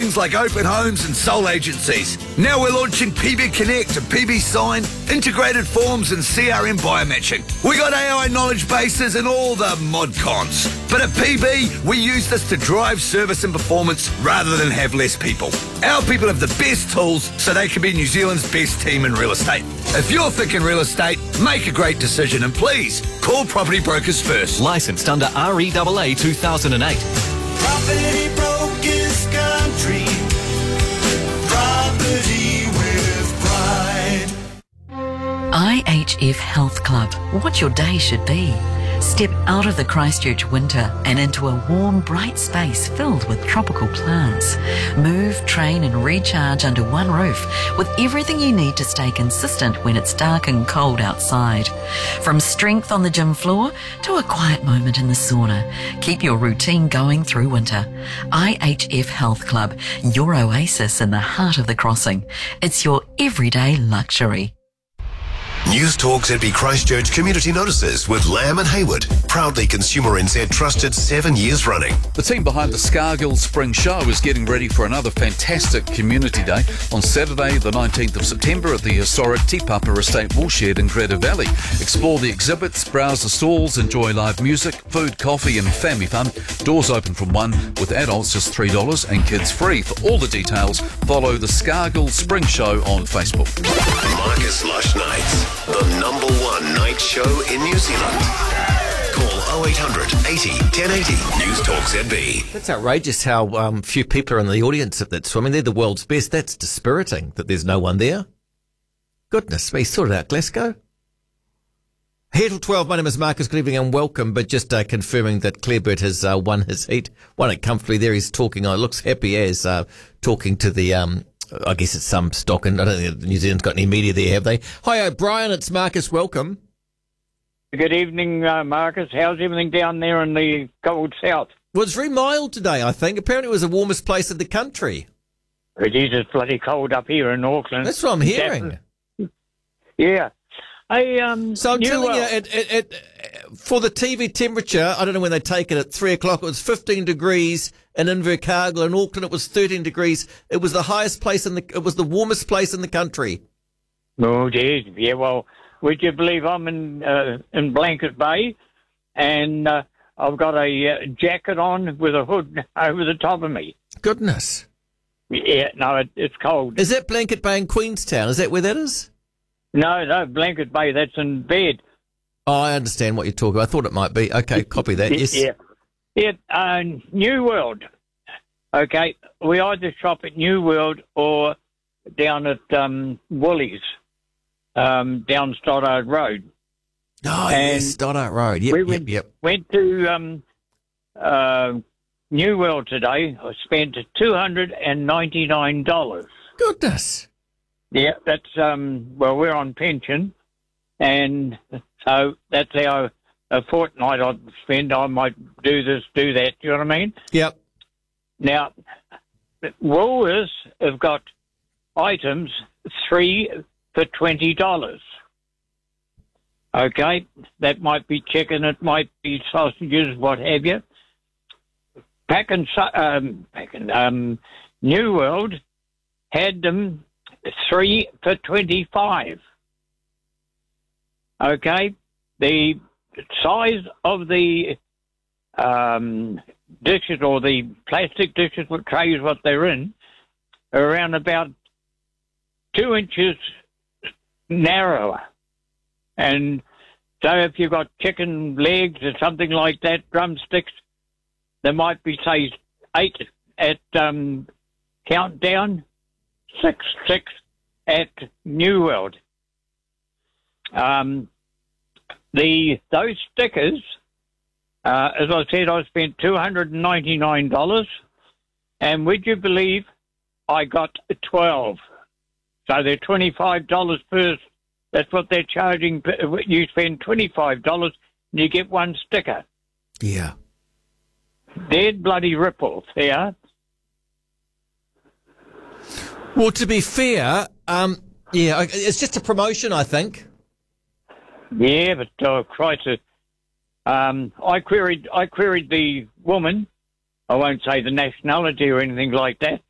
things like open homes and sole agencies. Now we're launching PB Connect and PB Sign, integrated forms and CRM biomatching. We got AI knowledge bases and all the mod cons. But at PB, we use this to drive service and performance rather than have less people. Our people have the best tools so they can be New Zealand's best team in real estate. If you're thinking real estate, make a great decision and please call Property Brokers first. Licensed under REAA 2008. Property Brokers Country. Property with pride. IHF Health Club. What your day should be. Step out of the Christchurch winter and into a warm, bright space filled with tropical plants. Move, train and recharge under one roof with everything you need to stay consistent when it's dark and cold outside. From strength on the gym floor to a quiet moment in the sauna. Keep your routine going through winter. IHF Health Club, your oasis in the heart of the crossing. It's your everyday luxury. News Talk ZB Christchurch Community Notices with Lamb and Hayward. Proudly Consumer NZ trusted 7 years running. The team behind the Scargill Spring Show is getting ready for another fantastic community day on Saturday the 19th of September at the historic Te Papa Estate Woolshed in Greta Valley. Explore the exhibits, browse the stalls, enjoy live music, food, coffee and family fun. Doors open from 1 with adults just $3 and kids free. For all the details, follow the Scargill Spring Show on Facebook. Marcus Lush Nights, the #1 night show in New Zealand. Call 0800 80 1080. News Talk ZB. That's outrageous how few people are in the audience of that swimming. They're the world's best. That's dispiriting that there's no one there. Goodness me, sort it out, Glasgow. Here till 12, my name is Marcus. Good evening and welcome. But just confirming that Clarebird has won his heat. Won it comfortably. There he's talking. Looks happy as talking to the... I guess it's some stock, and I don't think New Zealand's got any media there, have they? Hi, O'Brien, it's Marcus, welcome. Good evening, Marcus. How's everything down there in the cold south? Well, it's very mild today, I think. Apparently it was the warmest place in the country. It is. It's bloody cold up here in Auckland. That's what I'm hearing. Yeah. So I'm telling you, for the TV temperature, I don't know when they take it, at 3 o'clock, it was 15 degrees in Invercargill. In Auckland, it was 13 degrees. It was the highest place it was the warmest place in the country. Oh, geez. Yeah, well, would you believe I'm in Blanket Bay, and I've got a jacket on with a hood over the top of me. Goodness. Yeah, no, it's cold. Is that Blanket Bay in Queenstown? Is that where that is? No, Blanket Bay, that's in bed. Oh, I understand what you're talking about. I thought it might be. Okay, copy that, yes. Yeah, New World. Okay, we either shop at New World or down at Woolies, down Stoddart Road. Oh, yes, Stoddart Road. Yep, Went to New World today. I spent $299. Goodness. Yeah, that's, well, we're on pension, and so that's how a fortnight I'd spend. I might do this, do that, you know what I mean? Yep. Now, Woolworths have got items 3 for $20. Okay, that might be chicken, it might be sausages, what have you. New World had them 3 for $25. Okay, the size of the dishes or the plastic dishes, what trays, what they're in, are around about 2 inches narrower. And so if you've got chicken legs or something like that, drumsticks, there might be, say, 8 at Countdown, 6 at New World. Those stickers, as I said, I spent $299, and would you believe I got 12? So they're $25 first. That's what they're charging. You spend $25 and you get one sticker. Yeah. Dead bloody ripples, yeah. Well, to be fair, it's just a promotion, I think. Yeah, but Christ, I queried the woman. I won't say the nationality or anything like that.